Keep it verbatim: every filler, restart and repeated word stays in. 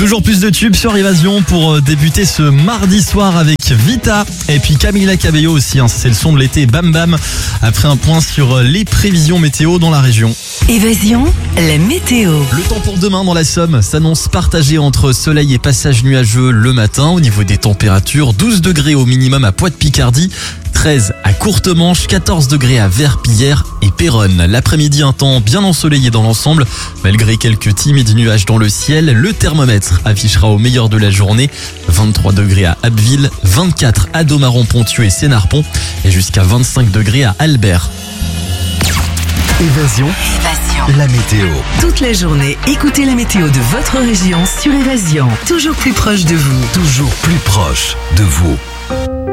Toujours plus de tubes sur Évasion pour débuter ce mardi soir avec Vita et puis Camila Cabello aussi, hein, c'est le son de l'été, Bam Bam, après un point sur les prévisions météo dans la région. Évasion, la météo. Le temps pour demain dans la Somme s'annonce partagé entre soleil et passage nuageux le matin. Au niveau des températures, douze degrés au minimum à Poix-de-Picardie, treize à Courtemanche, quatorze degrés à Verpillière et Péronne. L'après-midi, un temps bien ensoleillé dans l'ensemble, malgré quelques timides nuages dans le ciel. Le thermomètre affichera au meilleur de la journée vingt-trois degrés à Abbeville, vingt-quatre à Domaron-Ponthieu et Sénarpont et jusqu'à vingt-cinq degrés à Albert. Évasion, Évasion. la météo. Toute la journée, écoutez la météo de votre région sur Évasion. Toujours plus proche de vous. Toujours plus proche de vous.